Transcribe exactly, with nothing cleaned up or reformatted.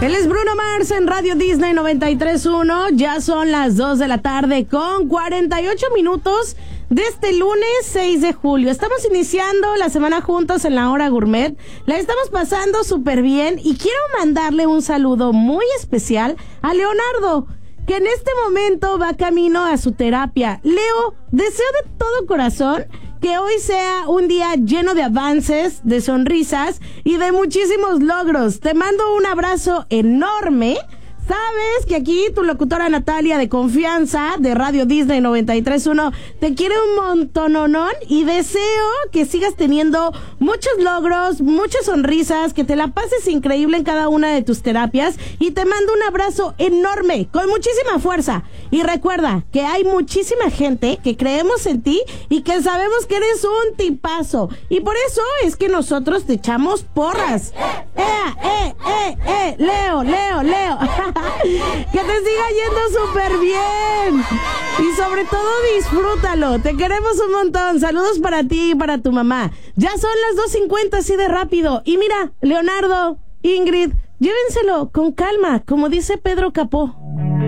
Él es Bruno Mars en Radio Disney noventa y tres punto uno. Ya son las dos de la tarde con cuarenta y ocho minutos de este lunes seis de julio. Estamos iniciando la semana juntos en la hora gourmet. La estamos pasando súper bien y quiero mandarle un saludo muy especial a Leonardo, que en este momento va camino a su terapia. Leo, deseo de todo corazón que hoy sea un día lleno de avances, de sonrisas y de muchísimos logros. Te mando un abrazo enorme. Sabes que aquí tu locutora Natalia de confianza de Radio Disney noventa y tres punto uno te quiere un montononón y deseo que sigas teniendo muchos logros, muchas sonrisas, que te la pases increíble en cada una de tus terapias y te mando un abrazo enorme, con muchísima fuerza. Y recuerda que hay muchísima gente que creemos en ti y que sabemos que eres un tipazo. Y por eso es que nosotros te echamos porras. ¡Eh, eh, eh, eh! ¡Leo, Leo, Leo! Que te siga yendo súper bien. Y sobre todo disfrútalo. Te queremos un montón. Saludos para ti y para tu mamá. Ya son las dos cincuenta así de rápido. Y mira, Leonardo, Ingrid, llévenselo con calma, como dice Pedro Capó.